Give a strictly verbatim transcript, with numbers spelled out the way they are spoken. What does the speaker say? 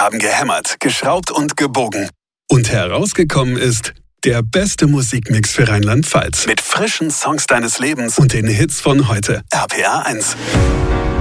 haben gehämmert, geschraubt und gebogen. Und herausgekommen ist der beste Musikmix für Rheinland-Pfalz. Mit frischen Songs deines Lebens und den Hits von heute. R P R eins.